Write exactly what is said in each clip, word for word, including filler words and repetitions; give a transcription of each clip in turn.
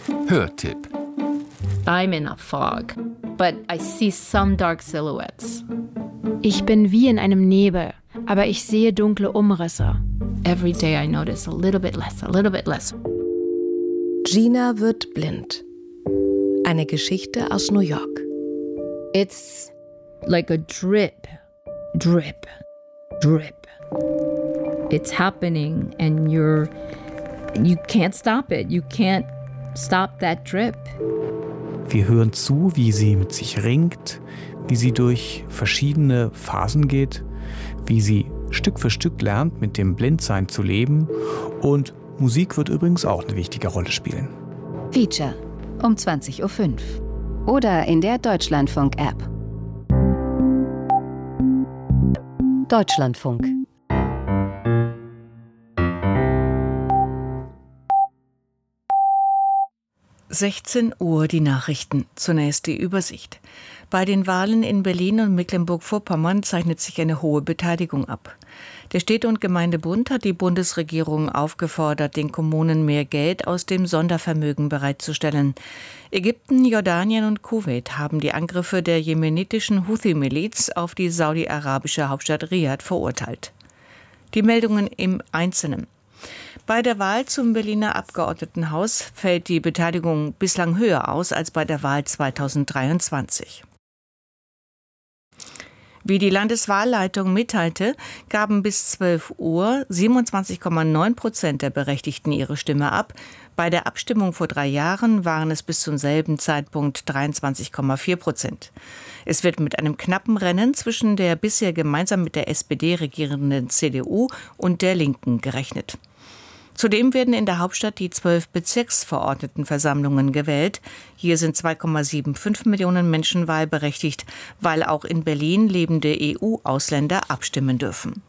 Hörtipp. I'm in a fog, but I see some dark silhouettes. Ich bin wie in einem Nebel, aber ich sehe dunkle Umrisse. Every day I notice a little bit less, a little bit less. Gina wird blind. Eine Geschichte aus New York. It's like a drip, drip, drip. It's happening and you're, you can't stop it. You can't stop that drip. Wir hören zu, wie sie mit sich ringt, wie sie durch verschiedene Phasen geht, wie sie Stück für Stück lernt, mit dem Blindsein zu leben. Und Musik wird übrigens auch eine wichtige Rolle spielen. Feature um zwanzig Uhr fünf oder in der Deutschlandfunk-App. Deutschlandfunk. sechzehn Uhr die Nachrichten. Zunächst die Übersicht. Bei den Wahlen in Berlin und Mecklenburg-Vorpommern zeichnet sich eine hohe Beteiligung ab. Der Städte- und Gemeindebund hat die Bundesregierung aufgefordert, den Kommunen mehr Geld aus dem Sondervermögen bereitzustellen. Ägypten, Jordanien und Kuwait haben die Angriffe der jemenitischen Houthi-Miliz auf die saudi-arabische Hauptstadt Riad verurteilt. Die Meldungen im Einzelnen. Bei der Wahl zum Berliner Abgeordnetenhaus fällt die Beteiligung bislang höher aus als bei der Wahl zweitausenddreiundzwanzig. Wie die Landeswahlleitung mitteilte, gaben bis zwölf Uhr siebenundzwanzig Komma neun Prozent der Berechtigten ihre Stimme ab. Bei der Abstimmung vor drei Jahren waren es bis zum selben Zeitpunkt dreiundzwanzig Komma vier Prozent. Es wird mit einem knappen Rennen zwischen der bisher gemeinsam mit der S P D regierenden C D U und der Linken gerechnet. Zudem werden in der Hauptstadt die zwölf Bezirksverordnetenversammlungen gewählt. Hier sind zwei Komma fünfundsiebzig Millionen Menschen wahlberechtigt, weil auch in Berlin lebende E U-Ausländer abstimmen dürfen.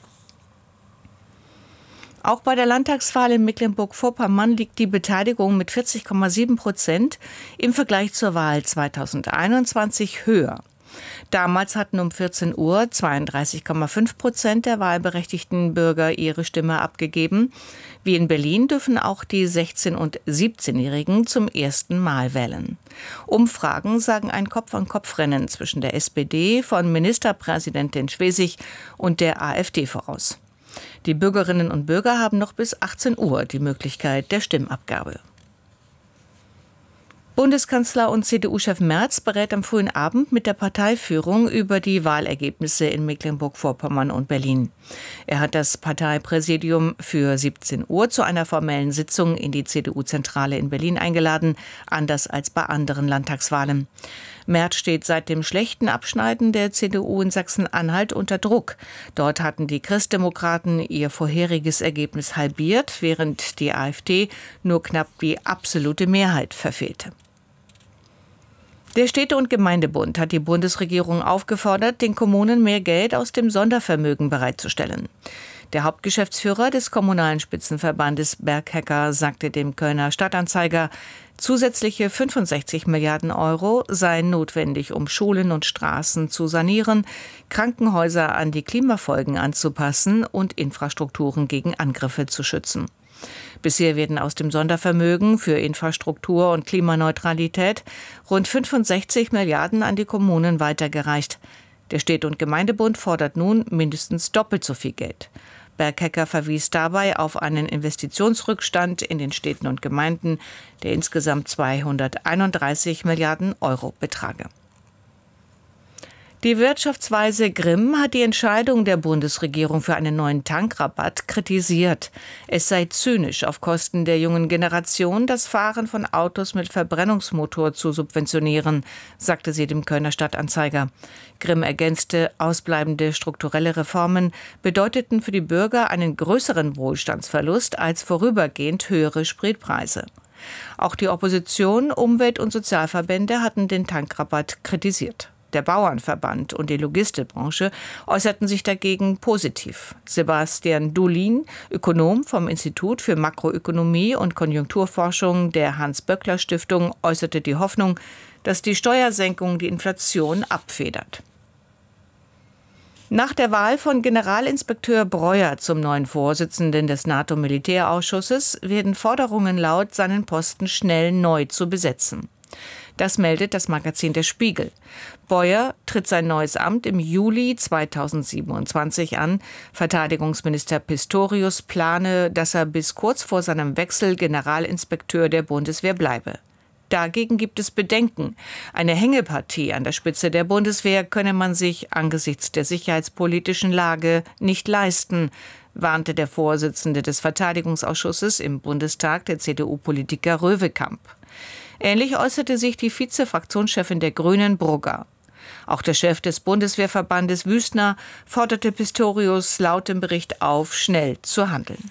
Auch bei der Landtagswahl in Mecklenburg-Vorpommern liegt die Beteiligung mit vierzig Komma sieben Prozent im Vergleich zur Wahl zweitausendeinundzwanzig höher. Damals hatten um vierzehn Uhr zweiunddreißig Komma fünf Prozent der wahlberechtigten Bürger ihre Stimme abgegeben. Wie in Berlin dürfen auch die sechzehn- und siebzehnjährigen zum ersten Mal wählen. Umfragen sagen ein Kopf-an-Kopf-Rennen zwischen der S P D von Ministerpräsidentin Schwesig und der AfD voraus. Die Bürgerinnen und Bürger haben noch bis achtzehn Uhr die Möglichkeit der Stimmabgabe. Bundeskanzler und C D U-Chef Merz berät am frühen Abend mit der Parteiführung über die Wahlergebnisse in Mecklenburg-Vorpommern und Berlin. Er hat das Parteipräsidium für siebzehn Uhr zu einer formellen Sitzung in die C D U-Zentrale in Berlin eingeladen, anders als bei anderen Landtagswahlen. Merz steht seit dem schlechten Abschneiden der C D U in Sachsen-Anhalt unter Druck. Dort hatten die Christdemokraten ihr vorheriges Ergebnis halbiert, während die AfD nur knapp die absolute Mehrheit verfehlte. Der Städte- und Gemeindebund hat die Bundesregierung aufgefordert, den Kommunen mehr Geld aus dem Sondervermögen bereitzustellen. Der Hauptgeschäftsführer des Kommunalen Spitzenverbandes Berghecker sagte dem Kölner Stadtanzeiger, zusätzliche fünfundsechzig Milliarden Euro seien notwendig, um Schulen und Straßen zu sanieren, Krankenhäuser an die Klimafolgen anzupassen und Infrastrukturen gegen Angriffe zu schützen. Bisher werden aus dem Sondervermögen für Infrastruktur und Klimaneutralität rund fünfundsechzig Milliarden an die Kommunen weitergereicht. Der Städte- und Gemeindebund fordert nun mindestens doppelt so viel Geld. Berghecker verwies dabei auf einen Investitionsrückstand in den Städten und Gemeinden, der insgesamt zweihunderteinunddreißig Milliarden Euro betrage. Die Wirtschaftsweise Grimm hat die Entscheidung der Bundesregierung für einen neuen Tankrabatt kritisiert. Es sei zynisch, auf Kosten der jungen Generation das Fahren von Autos mit Verbrennungsmotor zu subventionieren, sagte sie dem Kölner Stadtanzeiger. Grimm ergänzte, ausbleibende strukturelle Reformen bedeuteten für die Bürger einen größeren Wohlstandsverlust als vorübergehend höhere Spritpreise. Auch die Opposition, Umwelt- und Sozialverbände hatten den Tankrabatt kritisiert. Der Bauernverband und die Logistikbranche äußerten sich dagegen positiv. Sebastian Dulin, Ökonom vom Institut für Makroökonomie und Konjunkturforschung der Hans-Böckler-Stiftung, äußerte die Hoffnung, dass die Steuersenkung die Inflation abfedert. Nach der Wahl von Generalinspekteur Breuer zum neuen Vorsitzenden des NATO-Militärausschusses werden Forderungen laut, seinen Posten schnell neu zu besetzen. Das meldet das Magazin Der Spiegel. Breuer tritt sein neues Amt im Juli zweitausendsiebenundzwanzig an. Verteidigungsminister Pistorius plane, dass er bis kurz vor seinem Wechsel Generalinspekteur der Bundeswehr bleibe. Dagegen gibt es Bedenken. Eine Hängepartie an der Spitze der Bundeswehr könne man sich angesichts der sicherheitspolitischen Lage nicht leisten, warnte der Vorsitzende des Verteidigungsausschusses im Bundestag, der C D U-Politiker Röwekamp. Ähnlich äußerte sich die Vize-Fraktionschefin der Grünen, Brugger. Auch der Chef des Bundeswehrverbandes, Wüstner, forderte Pistorius laut dem Bericht auf, schnell zu handeln.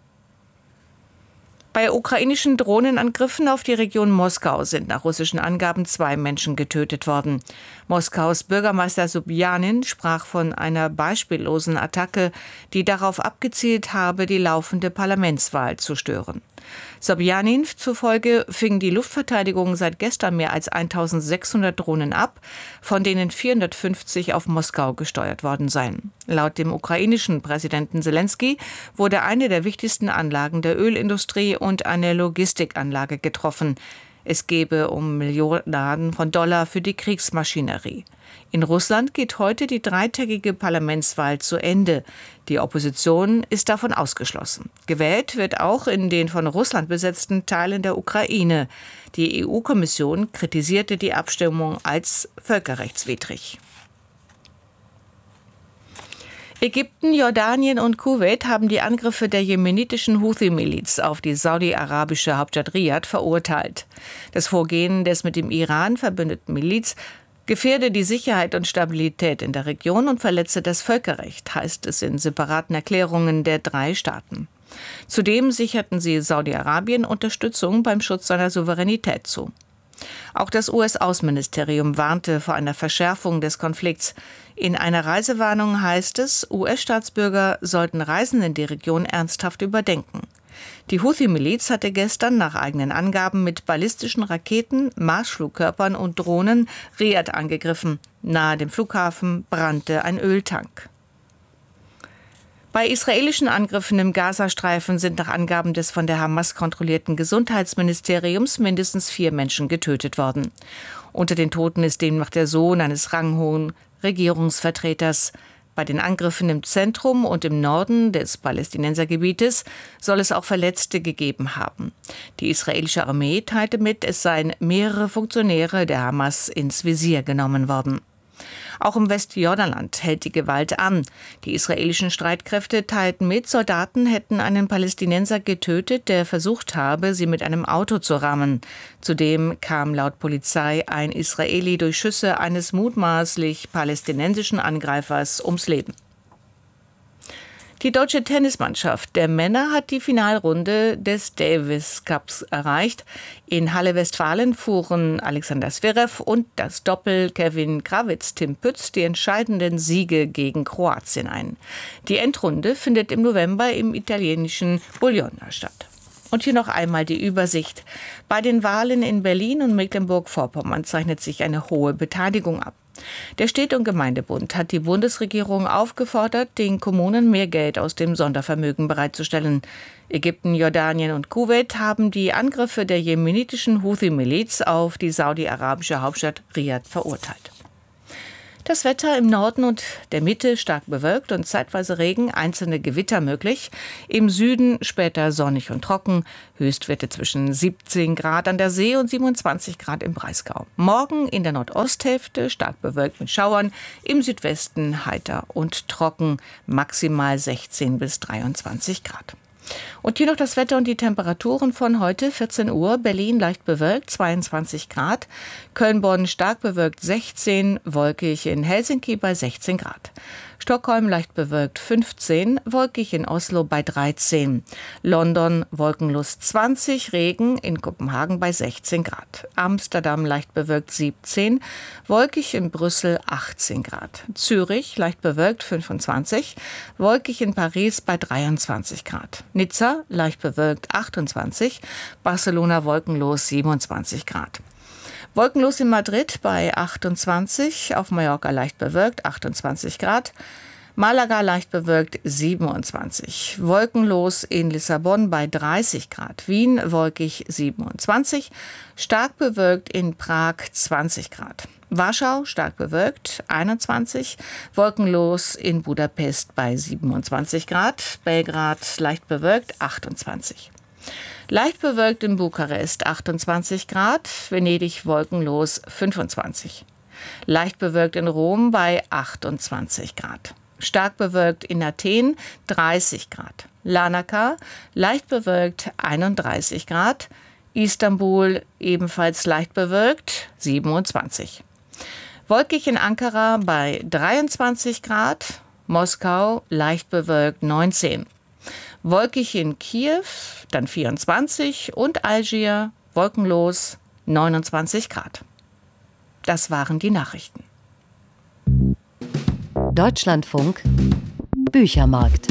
Bei ukrainischen Drohnenangriffen auf die Region Moskau sind nach russischen Angaben zwei Menschen getötet worden. Moskaus Bürgermeister Sobjanin sprach von einer beispiellosen Attacke, die darauf abgezielt habe, die laufende Parlamentswahl zu stören. Sobjanin zufolge fing die Luftverteidigung seit gestern mehr als eintausendsechshundert Drohnen ab, von denen vierhundertfünfzig auf Moskau gesteuert worden seien. Laut dem ukrainischen Präsidenten Selenskyj wurde eine der wichtigsten Anlagen der Ölindustrie und eine Logistikanlage getroffen. Es gebe um Millionen von Dollar für die Kriegsmaschinerie. In Russland geht heute die dreitägige Parlamentswahl zu Ende. Die Opposition ist davon ausgeschlossen. Gewählt wird auch in den von Russland besetzten Teilen der Ukraine. Die E U-Kommission kritisierte die Abstimmung als völkerrechtswidrig. Ägypten, Jordanien und Kuwait haben die Angriffe der jemenitischen Houthi-Miliz auf die saudi-arabische Hauptstadt Riad verurteilt. Das Vorgehen des mit dem Iran verbündeten Miliz gefährde die Sicherheit und Stabilität in der Region und verletze das Völkerrecht, heißt es in separaten Erklärungen der drei Staaten. Zudem sicherten sie Saudi-Arabien Unterstützung beim Schutz seiner Souveränität zu. Auch das U S-Außenministerium warnte vor einer Verschärfung des Konflikts. In einer Reisewarnung heißt es, U S-Staatsbürger sollten Reisen in die Region ernsthaft überdenken. Die Houthi-Miliz hatte gestern nach eigenen Angaben mit ballistischen Raketen, Marschflugkörpern und Drohnen Riad angegriffen. Nahe dem Flughafen brannte ein Öltank. Bei israelischen Angriffen im Gazastreifen sind nach Angaben des von der Hamas kontrollierten Gesundheitsministeriums mindestens vier Menschen getötet worden. Unter den Toten ist demnach der Sohn eines ranghohen Regierungsvertreters. Bei den Angriffen im Zentrum und im Norden des Palästinensergebietes soll es auch Verletzte gegeben haben. Die israelische Armee teilte mit, es seien mehrere Funktionäre der Hamas ins Visier genommen worden. Auch im Westjordanland hält die Gewalt an. Die israelischen Streitkräfte teilten mit, Soldaten hätten einen Palästinenser getötet, der versucht habe, sie mit einem Auto zu rammen. Zudem kam laut Polizei ein Israeli durch Schüsse eines mutmaßlich palästinensischen Angreifers ums Leben. Die deutsche Tennismannschaft der Männer hat die Finalrunde des Davis Cups erreicht. In Halle-Westfalen fuhren Alexander Zverev und das Doppel Kevin Krawitz-Tim Pütz die entscheidenden Siege gegen Kroatien ein. Die Endrunde findet im November im italienischen Bologna statt. Und hier noch einmal die Übersicht. Bei den Wahlen in Berlin und Mecklenburg-Vorpommern zeichnet sich eine hohe Beteiligung ab. Der Städte- und Gemeindebund hat die Bundesregierung aufgefordert, den Kommunen mehr Geld aus dem Sondervermögen bereitzustellen. Ägypten, Jordanien und Kuwait haben die Angriffe der jemenitischen Houthi-Miliz auf die saudi-arabische Hauptstadt Riad verurteilt. Das Wetter im Norden und der Mitte stark bewölkt und zeitweise Regen, einzelne Gewitter möglich. Im Süden später sonnig und trocken. Höchstwerte zwischen siebzehn Grad an der See und siebenundzwanzig Grad im Breisgau. Morgen in der Nordosthälfte stark bewölkt mit Schauern. Im Südwesten heiter und trocken. Maximal sechzehn bis dreiundzwanzig Grad. Und hier noch das Wetter und die Temperaturen von heute, vierzehn Uhr, Berlin leicht bewölkt, zweiundzwanzig Grad, Köln-Bonn stark bewölkt, sechzehn, wolkig in Helsinki bei sechzehn Grad. Stockholm leicht bewölkt fünfzehn, wolkig in Oslo bei dreizehn. London wolkenlos zwanzig, Regen in Kopenhagen bei sechzehn Grad. Amsterdam leicht bewölkt siebzehn, wolkig in Brüssel achtzehn Grad. Zürich leicht bewölkt fünfundzwanzig, wolkig in Paris bei dreiundzwanzig Grad. Nizza leicht bewölkt achtundzwanzig, Barcelona wolkenlos siebenundzwanzig Grad. Wolkenlos in Madrid bei achtundzwanzig, auf Mallorca leicht bewölkt, achtundzwanzig Grad. Malaga leicht bewölkt, siebenundzwanzig. Wolkenlos in Lissabon bei dreißig Grad. Wien wolkig, siebenundzwanzig. Stark bewölkt in Prag, zwanzig Grad. Warschau stark bewölkt, einundzwanzig. Wolkenlos in Budapest bei siebenundzwanzig Grad. Belgrad leicht bewölkt, achtundzwanzig. Leicht bewölkt in Bukarest, achtundzwanzig Grad. Venedig wolkenlos, fünfundzwanzig. Leicht bewölkt in Rom bei achtundzwanzig Grad. Stark bewölkt in Athen, dreißig Grad. Larnaca, leicht bewölkt, einunddreißig Grad. Istanbul, ebenfalls leicht bewölkt, siebenundzwanzig. Wolkig in Ankara bei dreiundzwanzig Grad. Moskau, leicht bewölkt, neunzehn. Wolkig in Kiew, dann vierundzwanzig. Und Algier, wolkenlos, neunundzwanzig Grad. Das waren die Nachrichten. Deutschlandfunk Büchermarkt.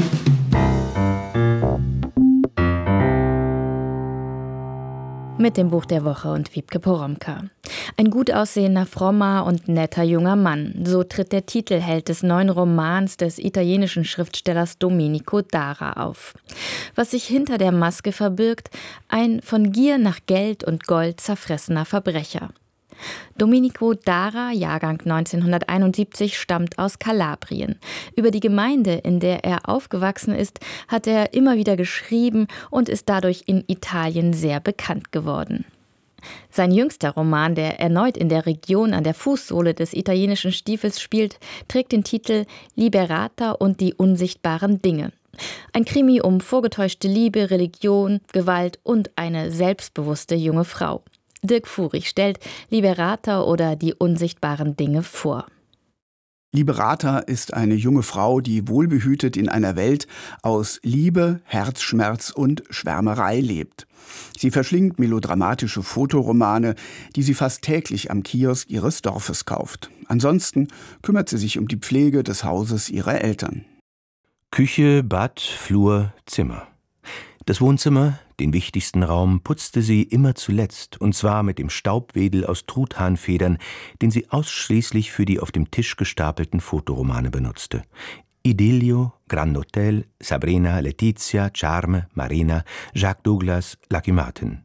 Mit dem Buch der Woche und Wiebke Poromka. Ein gut aussehender, frommer und netter junger Mann. So tritt der Titelheld des neuen Romans des italienischen Schriftstellers Domenico Dara auf. Was sich hinter der Maske verbirgt, ein von Gier nach Geld und Gold zerfressener Verbrecher. Domenico Dara, Jahrgang neunzehnhunderteinundsiebzig, stammt aus Kalabrien. Über die Gemeinde, in der er aufgewachsen ist, hat er immer wieder geschrieben und ist dadurch in Italien sehr bekannt geworden. Sein jüngster Roman, der erneut in der Region an der Fußsohle des italienischen Stiefels spielt, trägt den Titel Liberata und die unsichtbaren Dinge. Ein Krimi um vorgetäuschte Liebe, Religion, Gewalt und eine selbstbewusste junge Frau. Dirk Furich stellt Liberata oder die unsichtbaren Dinge vor. Liberata ist eine junge Frau, die wohlbehütet in einer Welt aus Liebe, Herzschmerz und Schwärmerei lebt. Sie verschlingt melodramatische Fotoromane, die sie fast täglich am Kiosk ihres Dorfes kauft. Ansonsten kümmert sie sich um die Pflege des Hauses ihrer Eltern. Küche, Bad, Flur, Zimmer. Das Wohnzimmer, den wichtigsten Raum, putzte sie immer zuletzt, und zwar mit dem Staubwedel aus Truthahnfedern, den sie ausschließlich für die auf dem Tisch gestapelten Fotoromane benutzte. Idillio, Grand Hotel, Sabrina, Letizia, Charme, Marina, Jacques Douglas, Lucky Martin.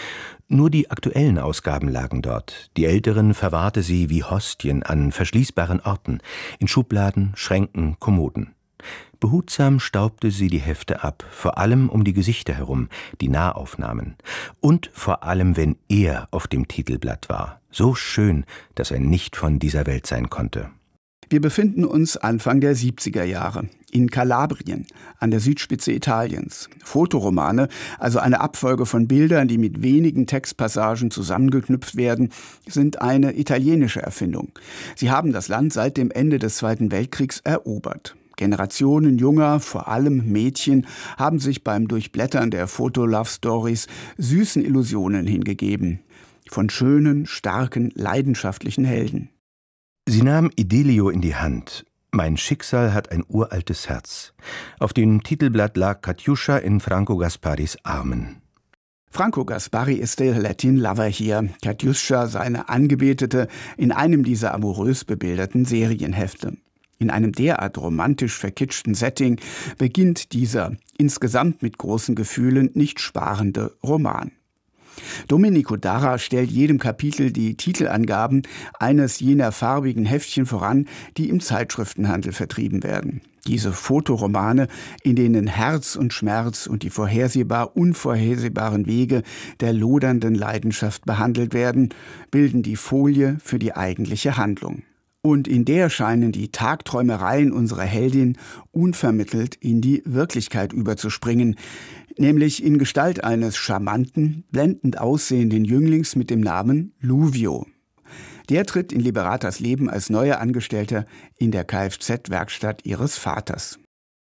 Nur die aktuellen Ausgaben lagen dort. Die älteren verwahrte sie wie Hostien an verschließbaren Orten, in Schubladen, Schränken, Kommoden. Behutsam staubte sie die Hefte ab, vor allem um die Gesichter herum, die Nahaufnahmen. Und vor allem, wenn er auf dem Titelblatt war. So schön, dass er nicht von dieser Welt sein konnte. Wir befinden uns Anfang der siebziger Jahre in Kalabrien, an der Südspitze Italiens. Fotoromane, also eine Abfolge von Bildern, die mit wenigen Textpassagen zusammengeknüpft werden, sind eine italienische Erfindung. Sie haben das Land seit dem Ende des Zweiten Weltkriegs erobert. Generationen junger, vor allem Mädchen, haben sich beim Durchblättern der Foto-Love-Stories süßen Illusionen hingegeben. Von schönen, starken, leidenschaftlichen Helden. Sie nahm Idillio in die Hand. Mein Schicksal hat ein uraltes Herz. Auf dem Titelblatt lag Katjuscha in Franco Gasparis Armen. Franco Gaspari ist der Latin Lover hier, Katjuscha seine Angebetete, in einem dieser amorös bebilderten Serienhefte. In einem derart romantisch verkitschten Setting beginnt dieser, insgesamt mit großen Gefühlen nicht sparende Roman. Domenico Dara stellt jedem Kapitel die Titelangaben eines jener farbigen Heftchen voran, die im Zeitschriftenhandel vertrieben werden. Diese Fotoromane, in denen Herz und Schmerz und die vorhersehbar unvorhersehbaren Wege der lodernden Leidenschaft behandelt werden, bilden die Folie für die eigentliche Handlung. Und in der scheinen die Tagträumereien unserer Heldin unvermittelt in die Wirklichkeit überzuspringen, nämlich in Gestalt eines charmanten, blendend aussehenden Jünglings mit dem Namen Luvio. Der tritt in Liberatas Leben als neuer Angestellter in der Kfz-Werkstatt ihres Vaters.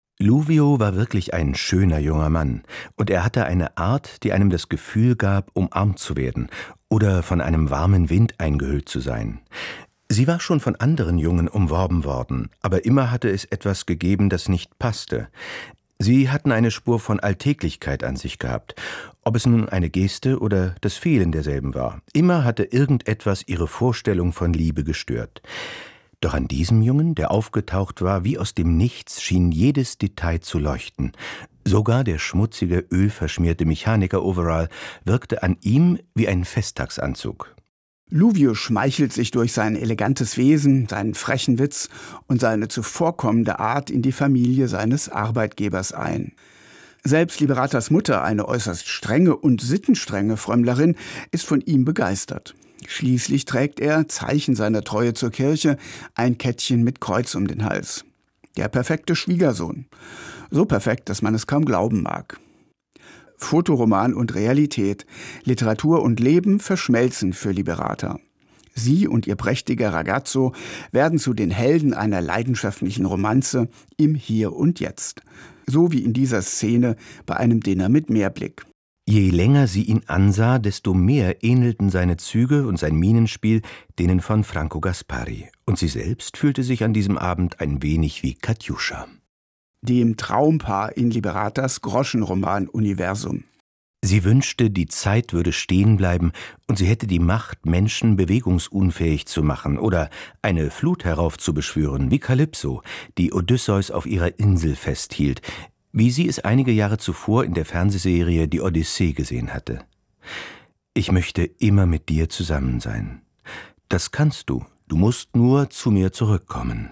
Luvio war wirklich ein schöner junger Mann, und er hatte eine Art, die einem das Gefühl gab, umarmt zu werden oder von einem warmen Wind eingehüllt zu sein. Sie war schon von anderen Jungen umworben worden, aber immer hatte es etwas gegeben, das nicht passte. Sie hatten eine Spur von Alltäglichkeit an sich gehabt, ob es nun eine Geste oder das Fehlen derselben war. Immer hatte irgendetwas ihre Vorstellung von Liebe gestört. Doch an diesem Jungen, der aufgetaucht war, wie aus dem Nichts, schien jedes Detail zu leuchten. Sogar der schmutzige, ölverschmierte Mechaniker-Overall wirkte an ihm wie ein Festtagsanzug. Luvio schmeichelt sich durch sein elegantes Wesen, seinen frechen Witz und seine zuvorkommende Art in die Familie seines Arbeitgebers ein. Selbst Liberatas Mutter, eine äußerst strenge und sittenstrenge Frömmlerin, ist von ihm begeistert. Schließlich trägt er, Zeichen seiner Treue zur Kirche, ein Kettchen mit Kreuz um den Hals. Der perfekte Schwiegersohn. So perfekt, dass man es kaum glauben mag. Fotoroman und Realität, Literatur und Leben verschmelzen für Liberata. Sie und ihr prächtiger Ragazzo werden zu den Helden einer leidenschaftlichen Romanze im Hier und Jetzt. So wie in dieser Szene bei einem Dinner mit Meerblick. Je länger sie ihn ansah, desto mehr ähnelten seine Züge und sein Mienenspiel denen von Franco Gaspari. Und sie selbst fühlte sich an diesem Abend ein wenig wie Katjuscha. Dem Traumpaar in Liberatas Groschenroman-Universum. Sie wünschte, die Zeit würde stehen bleiben und sie hätte die Macht, Menschen bewegungsunfähig zu machen oder eine Flut heraufzubeschwören, wie Kalypso, die Odysseus auf ihrer Insel festhielt, wie sie es einige Jahre zuvor in der Fernsehserie Die Odyssee gesehen hatte. Ich möchte immer mit dir zusammen sein. Das kannst du, du musst nur zu mir zurückkommen.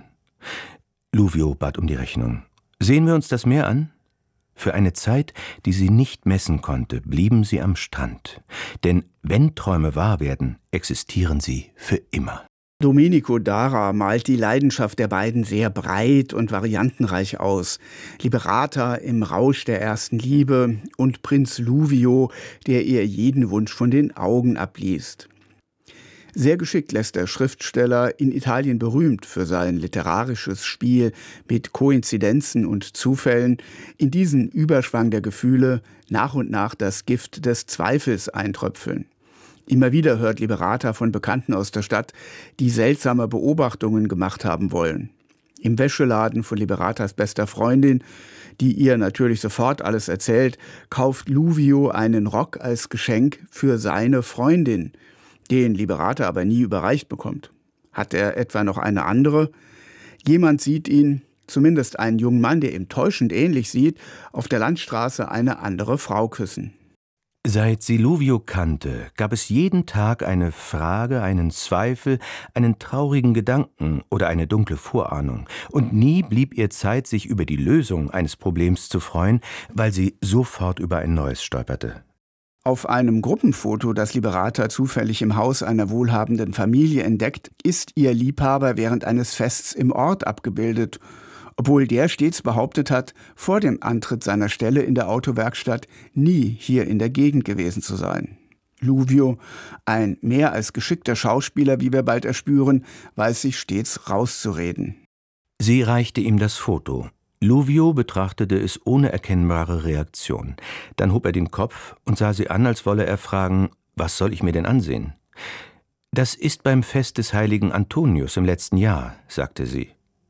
Luvio bat um die Rechnung. Sehen wir uns das Meer an? Für eine Zeit, die sie nicht messen konnte, blieben sie am Strand. Denn wenn Träume wahr werden, existieren sie für immer. Domenico Dara malt die Leidenschaft der beiden sehr breit und variantenreich aus. Liberata im Rausch der ersten Liebe und Prinz Luvio, der ihr jeden Wunsch von den Augen abliest. Sehr geschickt lässt der Schriftsteller, in Italien berühmt für sein literarisches Spiel mit Koinzidenzen und Zufällen, in diesen Überschwang der Gefühle nach und nach das Gift des Zweifels eintröpfeln. Immer wieder hört Liberata von Bekannten aus der Stadt, die seltsame Beobachtungen gemacht haben wollen. Im Wäscheladen von Liberatas bester Freundin, die ihr natürlich sofort alles erzählt, kauft Luvio einen Rock als Geschenk für seine Freundin, den Liberata aber nie überreicht bekommt. Hat er etwa noch eine andere? Jemand sieht ihn, zumindest einen jungen Mann, der ihm täuschend ähnlich sieht, auf der Landstraße eine andere Frau küssen. Seit sie Luvio kannte, gab es jeden Tag eine Frage, einen Zweifel, einen traurigen Gedanken oder eine dunkle Vorahnung. Und nie blieb ihr Zeit, sich über die Lösung eines Problems zu freuen, weil sie sofort über ein neues stolperte. Auf einem Gruppenfoto, das Liberata zufällig im Haus einer wohlhabenden Familie entdeckt, ist ihr Liebhaber während eines Fests im Ort abgebildet, obwohl der stets behauptet hat, vor dem Antritt seiner Stelle in der Autowerkstatt nie hier in der Gegend gewesen zu sein. Luvio, ein mehr als geschickter Schauspieler, wie wir bald erspüren, weiß sich stets rauszureden. Sie reichte ihm das Foto. Luvio betrachtete es ohne erkennbare Reaktion. Dann hob er den Kopf und sah sie an, als wolle er fragen, was soll ich mir denn ansehen? Das ist beim Fest des heiligen Antonius im letzten Jahr, sagte sie.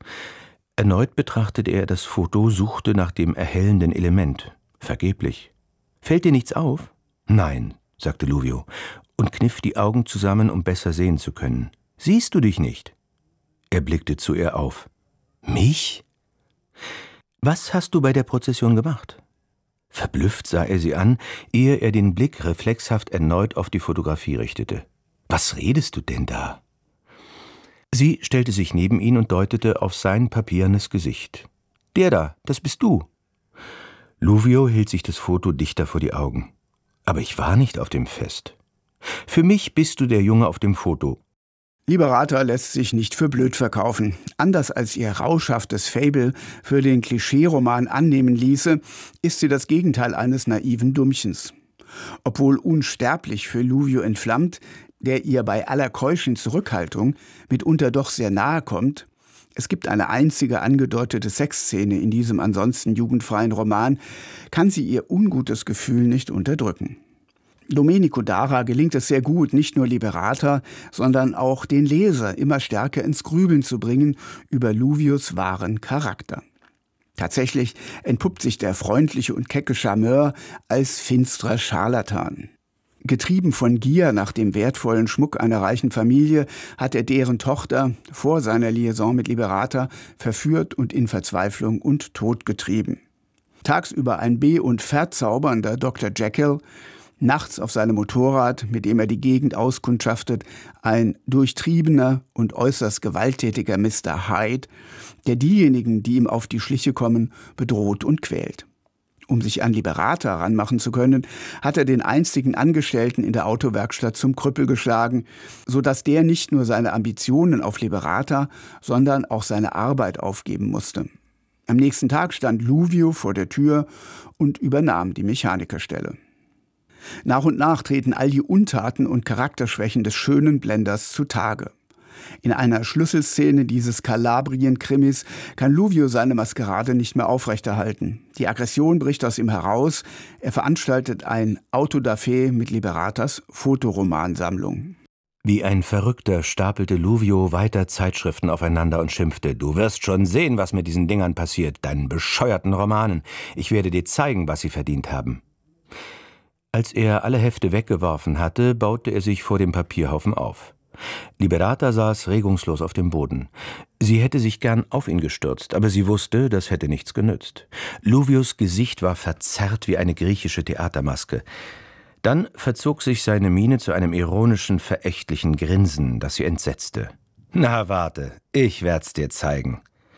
Erneut betrachtete er das Foto, suchte nach dem erhellenden Element. Vergeblich. Fällt dir nichts auf? Nein, sagte Luvio und kniff die Augen zusammen, um besser sehen zu können. Siehst du dich nicht? Er blickte zu ihr auf. Mich? Was hast du bei der Prozession gemacht? Verblüfft sah er sie an, ehe er den Blick reflexhaft erneut auf die Fotografie richtete. Was redest du denn da? Sie stellte sich neben ihn und deutete auf sein papiernes Gesicht. Der da, das bist du. Luvio hielt sich das Foto dichter vor die Augen. Aber ich war nicht auf dem Fest. Für mich bist du der Junge auf dem Foto. Liberata lässt sich nicht für blöd verkaufen. Anders als ihr rauschhaftes Faible für den Klischee-Roman annehmen ließe, ist sie das Gegenteil eines naiven Dummchens. Obwohl unsterblich für Luvio entflammt, der ihr bei aller keuschen Zurückhaltung mitunter doch sehr nahe kommt, es gibt eine einzige angedeutete Sexszene in diesem ansonsten jugendfreien Roman, kann sie ihr ungutes Gefühl nicht unterdrücken. Domenico Dara gelingt es sehr gut, nicht nur Liberata, sondern auch den Leser immer stärker ins Grübeln zu bringen über Luvios wahren Charakter. Tatsächlich entpuppt sich der freundliche und kecke Charmeur als finsterer Scharlatan. Getrieben von Gier nach dem wertvollen Schmuck einer reichen Familie hat er deren Tochter vor seiner Liaison mit Liberata verführt und in Verzweiflung und Tod getrieben. Tagsüber ein be- und verzaubernder Doktor Jekyll, nachts auf seinem Motorrad, mit dem er die Gegend auskundschaftet, ein durchtriebener und äußerst gewalttätiger Mister Hyde, der diejenigen, die ihm auf die Schliche kommen, bedroht und quält. Um sich an Liberata ranmachen zu können, hat er den einzigen Angestellten in der Autowerkstatt zum Krüppel geschlagen, sodass der nicht nur seine Ambitionen auf Liberata, sondern auch seine Arbeit aufgeben musste. Am nächsten Tag stand Luvio vor der Tür und übernahm die Mechanikerstelle. Nach und nach treten all die Untaten und Charakterschwächen des schönen Blenders zutage. In einer Schlüsselszene dieses Kalabrien-Krimis kann Luvio seine Maskerade nicht mehr aufrechterhalten. Die Aggression bricht aus ihm heraus. Er veranstaltet ein Autodafé mit Liberatas Fotoromansammlung. Wie ein Verrückter stapelte Luvio weiter Zeitschriften aufeinander und schimpfte: »Du wirst schon sehen, was mit diesen Dingern passiert, deinen bescheuerten Romanen. Ich werde dir zeigen, was sie verdient haben.« Als er alle Hefte weggeworfen hatte, baute er sich vor dem Papierhaufen auf. Liberata saß regungslos auf dem Boden. Sie hätte sich gern auf ihn gestürzt, aber sie wusste, das hätte nichts genützt. Luvios Gesicht war verzerrt wie eine griechische Theatermaske. Dann verzog sich seine Miene zu einem ironischen, verächtlichen Grinsen, das sie entsetzte. »Na, warte, ich werd's dir zeigen.«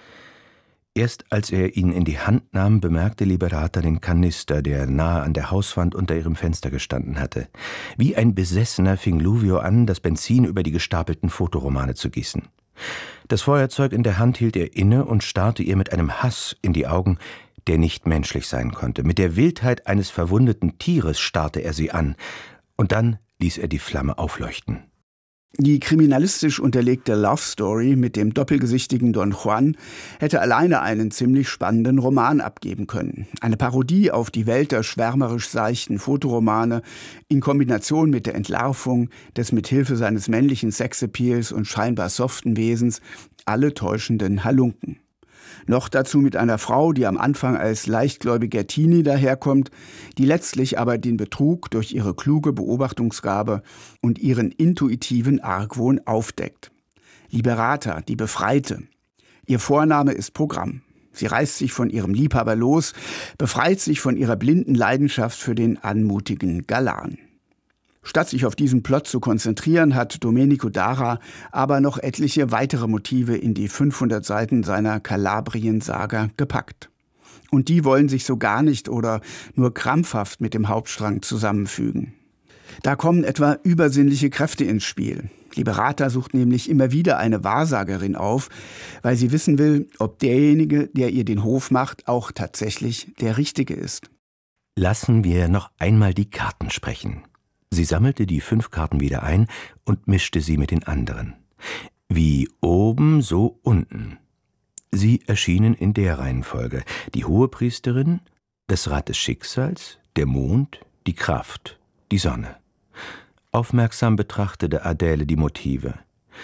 Erst als er ihn in die Hand nahm, bemerkte Liberata den Kanister, der nahe an der Hauswand unter ihrem Fenster gestanden hatte. Wie ein Besessener fing Luvio an, das Benzin über die gestapelten Fotoromane zu gießen. Das Feuerzeug in der Hand hielt er inne und starrte ihr mit einem Hass in die Augen, der nicht menschlich sein konnte. Mit der Wildheit eines verwundeten Tieres starrte er sie an, und dann ließ er die Flamme aufleuchten. Die kriminalistisch unterlegte Love Story mit dem doppelgesichtigen Don Juan hätte alleine einen ziemlich spannenden Roman abgeben können. Eine Parodie auf die Welt der schwärmerisch seichten Fotoromane in Kombination mit der Entlarvung des mit Hilfe seines männlichen Sexappeals und scheinbar soften Wesens alle täuschenden Halunken. Noch dazu mit einer Frau, die am Anfang als leichtgläubiger Teenie daherkommt, die letztlich aber den Betrug durch ihre kluge Beobachtungsgabe und ihren intuitiven Argwohn aufdeckt. Liberata, die Befreite. Ihr Vorname ist Programm. Sie reißt sich von ihrem Liebhaber los, befreit sich von ihrer blinden Leidenschaft für den anmutigen Galan. Statt sich auf diesen Plot zu konzentrieren, hat Domenico Dara aber noch etliche weitere Motive in die fünfhundert Seiten seiner Kalabrien-Saga gepackt. Und die wollen sich so gar nicht oder nur krampfhaft mit dem Hauptstrang zusammenfügen. Da kommen etwa übersinnliche Kräfte ins Spiel. Liberata sucht nämlich immer wieder eine Wahrsagerin auf, weil sie wissen will, ob derjenige, der ihr den Hof macht, auch tatsächlich der Richtige ist. Lassen wir noch einmal die Karten sprechen. Sie sammelte die fünf Karten wieder ein und mischte sie mit den anderen. Wie oben, so unten. Sie erschienen in der Reihenfolge: die Hohepriesterin, das Rad des Schicksals, der Mond, die Kraft, die Sonne. Aufmerksam betrachtete Adele die Motive.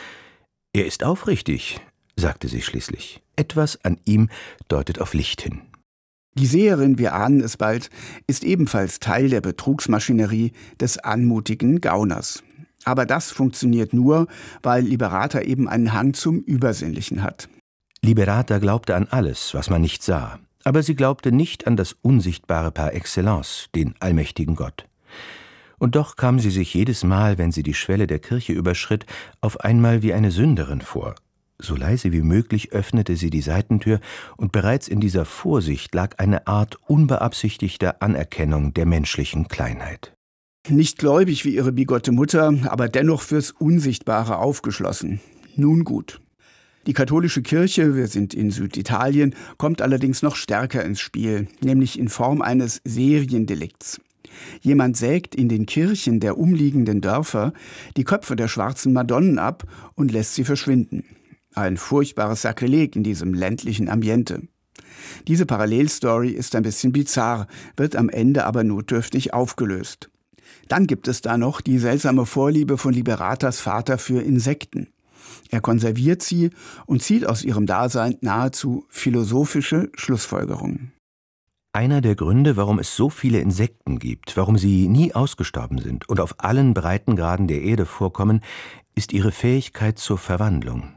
»Er ist aufrichtig«, sagte sie schließlich. »Etwas an ihm deutet auf Licht hin.« Die Seherin, wir ahnen es bald, ist ebenfalls Teil der Betrugsmaschinerie des anmutigen Gauners. Aber das funktioniert nur, weil Liberata eben einen Hang zum Übersinnlichen hat. Liberata glaubte an alles, was man nicht sah. Aber sie glaubte nicht an das Unsichtbare par excellence, den allmächtigen Gott. Und doch kam sie sich jedes Mal, wenn sie die Schwelle der Kirche überschritt, auf einmal wie eine Sünderin vor. So leise wie möglich öffnete sie die Seitentür, und bereits in dieser Vorsicht lag eine Art unbeabsichtigter Anerkennung der menschlichen Kleinheit. Nicht gläubig wie ihre bigotte Mutter, aber dennoch fürs Unsichtbare aufgeschlossen. Nun gut. Die katholische Kirche, wir sind in Süditalien, kommt allerdings noch stärker ins Spiel, nämlich in Form eines Seriendelikts. Jemand sägt in den Kirchen der umliegenden Dörfer die Köpfe der schwarzen Madonnen ab und lässt sie verschwinden. Ein furchtbares Sakrileg in diesem ländlichen Ambiente. Diese Parallelstory ist ein bisschen bizarr, wird am Ende aber notdürftig aufgelöst. Dann gibt es da noch die seltsame Vorliebe von Liberatas Vater für Insekten. Er konserviert sie und zieht aus ihrem Dasein nahezu philosophische Schlussfolgerungen. Einer der Gründe, warum es so viele Insekten gibt, warum sie nie ausgestorben sind und auf allen Breitengraden der Erde vorkommen, ist ihre Fähigkeit zur Verwandlung.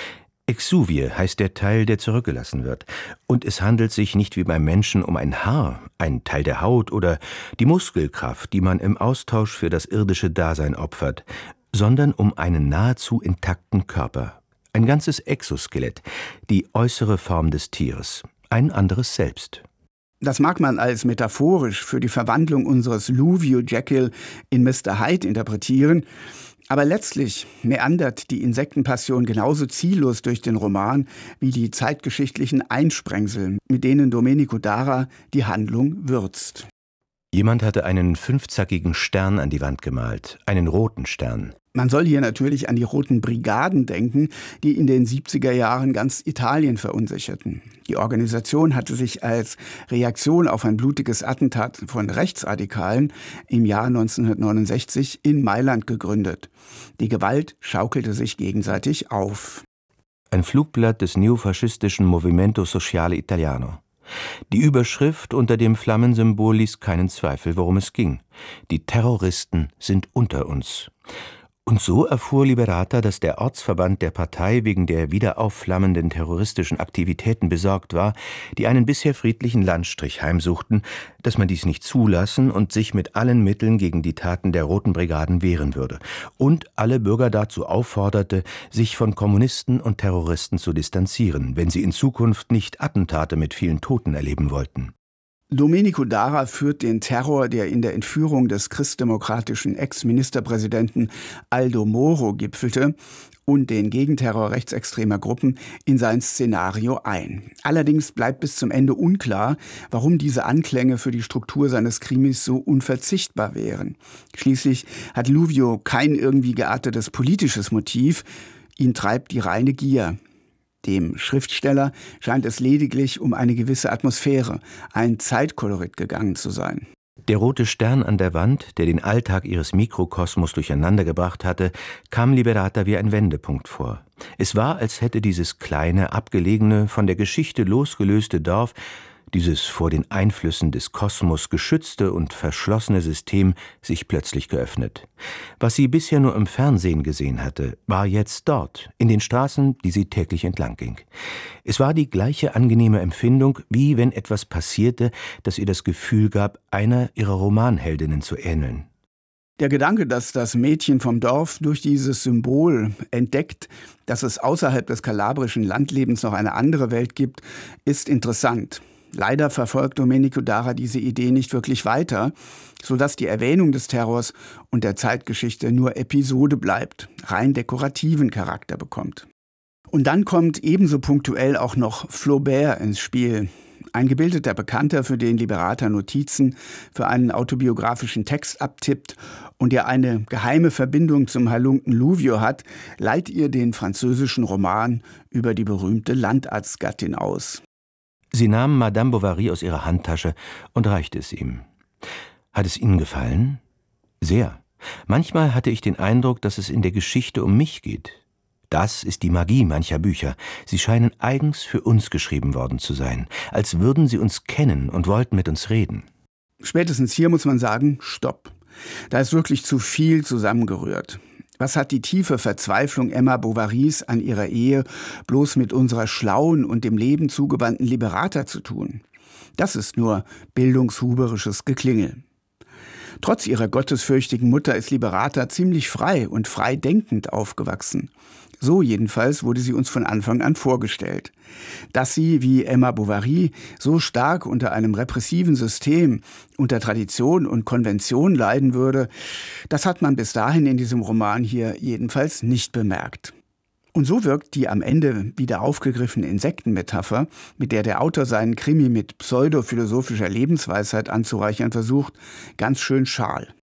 Exuvie heißt der Teil, der zurückgelassen wird. Und es handelt sich nicht wie beim Menschen um ein Haar, ein Teil der Haut oder die Muskelkraft, die man im Austausch für das irdische Dasein opfert, sondern um einen nahezu intakten Körper. Ein ganzes Exoskelett, die äußere Form des Tieres, ein anderes Selbst. Das mag man als metaphorisch für die Verwandlung unseres Luvio Jekyll in Mister Hyde interpretieren, aber letztlich meandert die Insektenpassion genauso ziellos durch den Roman wie die zeitgeschichtlichen Einsprengsel, mit denen Domenico Dara die Handlung würzt. Jemand hatte einen fünfzackigen Stern an die Wand gemalt, einen roten Stern. Man soll hier natürlich an die Roten Brigaden denken, die in den siebziger Jahren ganz Italien verunsicherten. Die Organisation hatte sich als Reaktion auf ein blutiges Attentat von Rechtsradikalen im Jahr neunzehnhundertneunundsechzig in Mailand gegründet. Die Gewalt schaukelte sich gegenseitig auf. Ein Flugblatt des neofaschistischen Movimento Sociale Italiano. Die Überschrift unter dem Flammensymbol ließ keinen Zweifel, worum es ging. Die Terroristen sind unter uns. Und so erfuhr Liberata, dass der Ortsverband der Partei wegen der wieder aufflammenden terroristischen Aktivitäten besorgt war, die einen bisher friedlichen Landstrich heimsuchten, dass man dies nicht zulassen und sich mit allen Mitteln gegen die Taten der Roten Brigaden wehren würde und alle Bürger dazu aufforderte, sich von Kommunisten und Terroristen zu distanzieren, wenn sie in Zukunft nicht Attentate mit vielen Toten erleben wollten. Domenico Dara führt den Terror, der in der Entführung des christdemokratischen Ex-Ministerpräsidenten Aldo Moro gipfelte, und den Gegenterror rechtsextremer Gruppen in sein Szenario ein. Allerdings bleibt bis zum Ende unklar, warum diese Anklänge für die Struktur seines Krimis so unverzichtbar wären. Schließlich hat Luvio kein irgendwie geartetes politisches Motiv, ihn treibt die reine Gier. Dem Schriftsteller scheint es lediglich um eine gewisse Atmosphäre, ein Zeitkolorit gegangen zu sein. Der rote Stern an der Wand, der den Alltag ihres Mikrokosmos durcheinandergebracht hatte, kam Liberata wie ein Wendepunkt vor. Es war, als hätte dieses kleine, abgelegene, von der Geschichte losgelöste Dorf, dieses vor den Einflüssen des Kosmos geschützte und verschlossene System, sich plötzlich geöffnet. Was sie bisher nur im Fernsehen gesehen hatte, war jetzt dort, in den Straßen, die sie täglich entlang ging. Es war die gleiche angenehme Empfindung, wie wenn etwas passierte, das ihr das Gefühl gab, einer ihrer Romanheldinnen zu ähneln. Der Gedanke, dass das Mädchen vom Dorf durch dieses Symbol entdeckt, dass es außerhalb des kalabrischen Landlebens noch eine andere Welt gibt, ist interessant. Leider verfolgt Domenico Dara diese Idee nicht wirklich weiter, sodass die Erwähnung des Terrors und der Zeitgeschichte nur Episode bleibt, rein dekorativen Charakter bekommt. Und dann kommt ebenso punktuell auch noch Flaubert ins Spiel. Ein gebildeter Bekannter, für den Liberata Notizen für einen autobiografischen Text abtippt und der eine geheime Verbindung zum Halunken Luvio hat, leiht ihr den französischen Roman über die berühmte Landarztgattin aus. Sie nahm Madame Bovary aus ihrer Handtasche und reichte es ihm. Hat es Ihnen gefallen? Sehr. Manchmal hatte ich den Eindruck, dass es in der Geschichte um mich geht. Das ist die Magie mancher Bücher. Sie scheinen eigens für uns geschrieben worden zu sein, als würden sie uns kennen und wollten mit uns reden. Spätestens hier muss man sagen, stopp. Da ist wirklich zu viel zusammengerührt. Was hat die tiefe Verzweiflung Emma Bovarys an ihrer Ehe bloß mit unserer schlauen und dem Leben zugewandten Liberata zu tun? Das ist nur bildungshuberisches Geklingel. Trotz ihrer gottesfürchtigen Mutter ist Liberata ziemlich frei und frei denkend aufgewachsen. So jedenfalls wurde sie uns von Anfang an vorgestellt. Dass sie, wie Emma Bovary, so stark unter einem repressiven System, unter Tradition und Konvention leiden würde, das hat man bis dahin in diesem Roman hier jedenfalls nicht bemerkt. Und so wirkt die am Ende wieder aufgegriffene Insektenmetapher, mit der der Autor seinen Krimi mit pseudophilosophischer Lebensweisheit anzureichern versucht, ganz schön schal.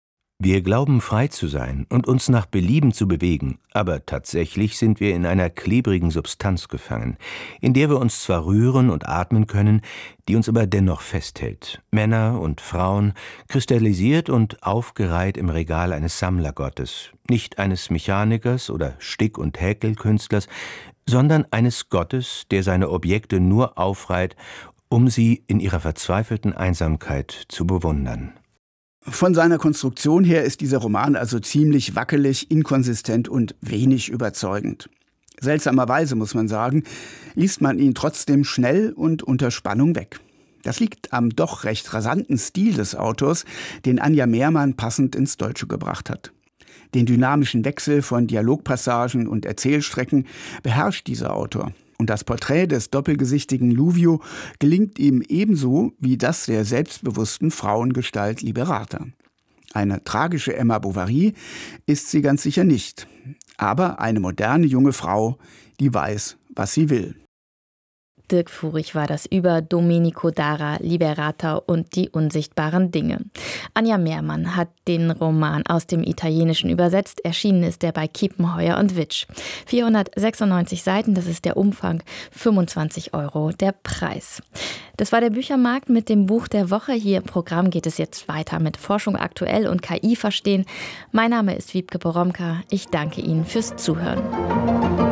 Wir glauben, frei zu sein und uns nach Belieben zu bewegen, aber tatsächlich sind wir in einer klebrigen Substanz gefangen, in der wir uns zwar rühren und atmen können, die uns aber dennoch festhält. Männer und Frauen, kristallisiert und aufgereiht im Regal eines Sammlergottes, nicht eines Mechanikers oder Stick- und Häkelkünstlers, sondern eines Gottes, der seine Objekte nur aufreiht, um sie in ihrer verzweifelten Einsamkeit zu bewundern. Von seiner Konstruktion her ist dieser Roman also ziemlich wackelig, inkonsistent und wenig überzeugend. Seltsamerweise, muss man sagen, liest man ihn trotzdem schnell und unter Spannung weg. Das liegt am doch recht rasanten Stil des Autors, den Anja Mehrmann passend ins Deutsche gebracht hat. Den dynamischen Wechsel von Dialogpassagen und Erzählstrecken beherrscht dieser Autor. Und das Porträt des doppelgesichtigen Luvio gelingt ihm ebenso wie das der selbstbewussten Frauengestalt Liberata. Eine tragische Emma Bovary ist sie ganz sicher nicht, aber eine moderne junge Frau, die weiß, was sie will. Dirk Furich war das über Domenico Dara, Liberata und die unsichtbaren Dinge. Anja Mehrmann hat den Roman aus dem Italienischen übersetzt. Erschienen ist er bei Kiepenheuer und Witsch. vierhundertsechsundneunzig Seiten, das ist der Umfang, fünfundzwanzig Euro der Preis. Das war der Büchermarkt mit dem Buch der Woche. Hier im Programm geht es jetzt weiter mit Forschung aktuell und K I verstehen. Mein Name ist Wiebke Poromka. Ich danke Ihnen fürs Zuhören.